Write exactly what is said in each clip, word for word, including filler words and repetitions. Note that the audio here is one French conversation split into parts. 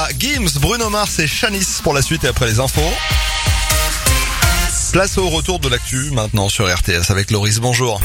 Gims, Bruno Mars et Shanice pour la suite et après les infos. Place au retour de l'actu maintenant sur R T S avec Loris, bonjour.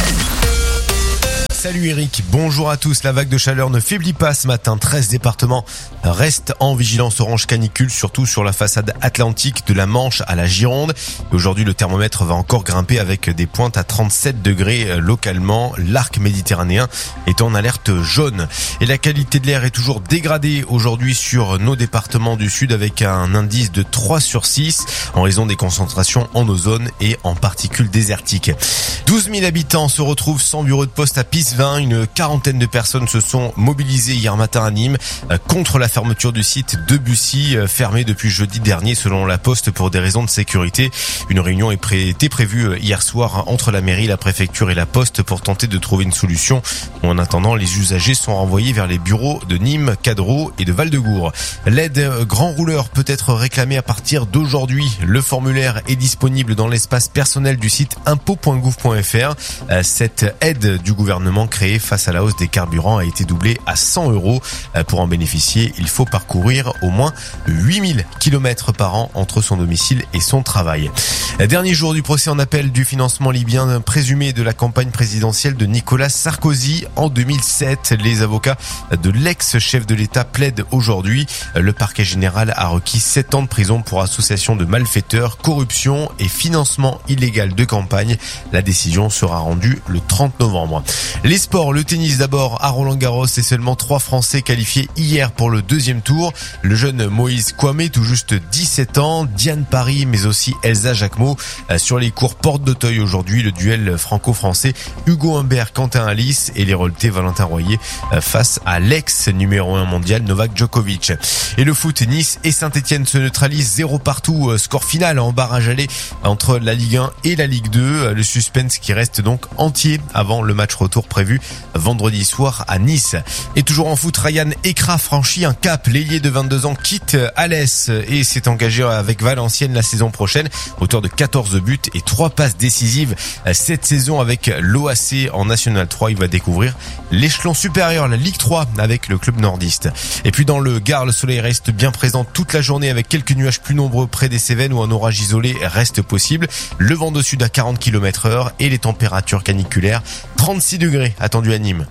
Salut Eric, bonjour à tous. La vague de chaleur ne faiblit pas ce matin. treize départements restent en vigilance orange canicule, surtout sur la façade atlantique de la Manche à la Gironde. Et aujourd'hui, le thermomètre va encore grimper avec des pointes à trente-sept degrés localement. L'arc méditerranéen est en alerte jaune. Et la qualité de l'air est toujours dégradée aujourd'hui sur nos départements du sud avec un indice de trois sur six en raison des concentrations en ozone et en particules désertiques. douze mille habitants se retrouvent sans bureau de poste à Pisevin. Une quarantaine de personnes se sont mobilisées hier matin à Nîmes contre la fermeture du site de Bussy, fermé depuis jeudi dernier selon la Poste pour des raisons de sécurité. Une réunion est pré- était prévue hier soir entre la mairie, la préfecture et la Poste pour tenter de trouver une solution. En attendant, les usagers sont renvoyés vers les bureaux de Nîmes, Cadreau et de Val-de-Gour. L'aide grand rouleur peut être réclamée à partir d'aujourd'hui. Le formulaire est disponible dans l'espace personnel du site impôt point gouv point f r. Cette aide du gouvernement créée face à la hausse des carburants a été doublée à cent euros. Pour en bénéficier, il faut parcourir au moins huit mille kilomètres par an entre son domicile et son travail. Dernier jour du procès en appel du financement libyen présumé de la campagne présidentielle de Nicolas Sarkozy en deux mille sept. Les avocats de l'ex-chef de l'État plaident aujourd'hui. Le parquet général a requis sept ans de prison pour association de malfaiteurs, corruption et financement illégal de campagne. La décision sera rendue le trente novembre. Les sports, le tennis d'abord à Roland-Garros et seulement trois Français qualifiés hier pour le deuxième tour. Le jeune Moïse Kouamé, tout juste dix-sept ans, Diane Paris mais aussi Elsa Jacquemot. Sur les cours Porte d'Auteuil aujourd'hui, le duel franco-français Hugo Humbert, Quentin Alice et les reletés Valentin Royer face à l'ex numéro un mondial Novak Djokovic. Et le foot, Nice et Saint-Etienne se neutralisent zéro partout. Score final en barrage aller entre la Ligue un et la Ligue deux. Le suspense qui reste donc entier avant le match retour prévu vendredi soir à Nice. Et toujours en foot, Ryan Ekra franchit un cap. L'ailier de vingt-deux ans quitte Alès et s'est engagé avec Valenciennes la saison prochaine. Auteur de quatorze buts et trois passes décisives cette saison avec l'O A C en National trois. Il va découvrir l'échelon supérieur, la Ligue trois avec le club nordiste. Et puis dans le Gard, le soleil reste bien présent toute la journée avec quelques nuages plus nombreux près des Cévennes où un orage isolé reste possible. Le vent de sud à quarante kilomètres heure et les températures caniculaires trente-six degrés attendus à Nîmes.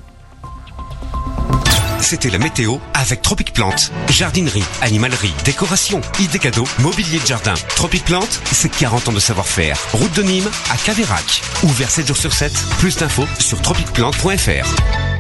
C'était la météo avec Tropic Plante. Jardinerie, animalerie, décoration, idées cadeaux, mobilier de jardin. Tropic Plante, c'est quarante ans de savoir-faire. Route de Nîmes à Caveyrac. Ouvert sept jours sur sept. Plus d'infos sur tropic plante point f r.